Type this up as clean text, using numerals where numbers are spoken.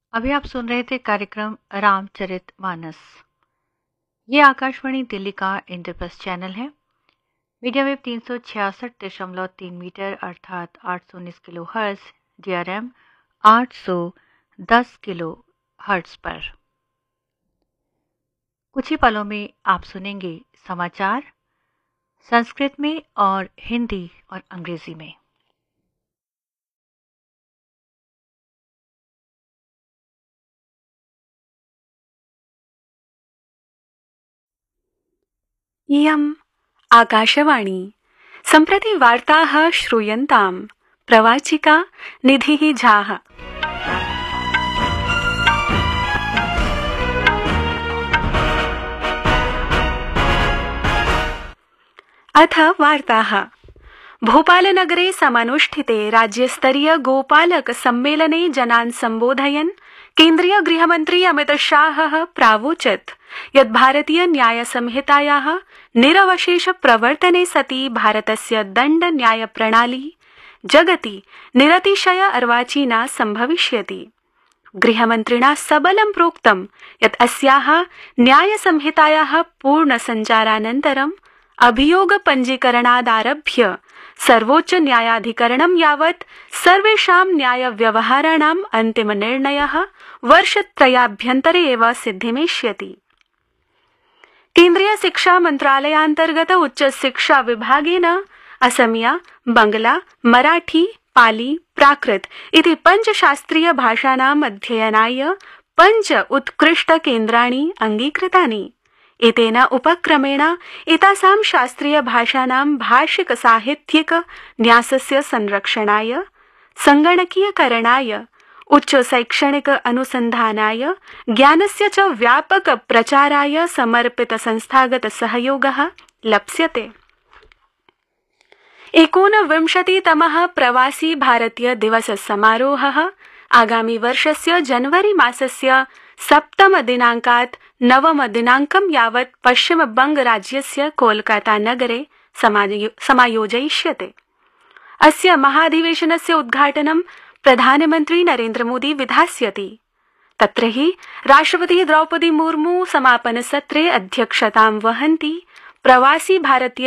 अभी आप सुन रहे थे कार्यक्रम रामचरित मानस। ये आकाशवाणी दिल्ली का इंद्रप्रस्थ चैनल है। मीडियम वेव 366.3 मीटर अर्थात 819 kilo hertz, DRM 810 kilo hertz पर। कुछ ही पलों में आप सुनेंगे समाचार संस्कृत में और हिंदी और अंग्रेजी में। इयम् आकाशवाणी। सम्प्रति वार्ताः श्रूयन्ताम्। प्रवाचिका निधिः झाः। अथ वार्ताः। भोपालनगरे समनुष्ठिते राज्यस्तरीय गोपालक सम्मेलने जनान् सम्बोधयन् केन्द्रीय गृहमन्त्री अमितशाहः प्रावोचत् यत् भारतीय न्याय संहितायाः निरवशेष प्रवर्तने सति भारतस्य दण्ड न्याय प्रणाली जगति निरतिशय अर्वाचीना सम्भविष्यति। गृहमन्त्रिणा सबलं प्रोक्तं यत् अस्याः न्याय संहितायाः पूर्ण सञ्चारानन्तरम् अभियोग पञ्जीकरणादारभ्य सर्वोच्च न्यायाधिकरणं यावत् सर्वेषां न्याय व्यवहाराणाम् अन्तिम निर्णयः वर्षत्रयाभ्यन्तरे एव सिद्धिमेष्यति। केन्द्रीय शिक्षा मन्त्रालयान्तर्गत उच्च शिक्षा विभागेन असमिया, बंगला, मराठी, पाली, प्राकृत इति 5 शास्त्रीय भाषाणाम् अध्ययनाय 5 उत्कृष्ट केन्द्राणि अङ्गीकृतानि। एतेन उपक्रमेण एतासां शास्त्रीय भाषाणां भाषिक साहित्यिक न्यासस्य संरक्षणाय, संगणकीयकरणाय, उच्च शैक्षणिक अनुसन्धानाय, ज्ञानस्य च व्यापक प्रचाराय समर्पित संस्थागत सहयोगः लप्स्यते। 29तमः प्रवासी भारतीय दिवस समारोहः आगामि वर्षस्य जनवरी मासस्य 7 दिनाङ्कात् 9 दिनाङ्कं यावत् पश्चिमबंग राज्यस्य कोलकाता नगरे समायोजयिष्यते। अस्य महाधिवेशनस्य उद्घाटनं प्रधानमन्त्री नरेन्द्र मोदी विधास्यति। तत्र हि राष्ट्रपतिः द्रौपदी मुर्मू समापनसत्रे अध्यक्षतां वहन्ति। प्रवासी भारतीय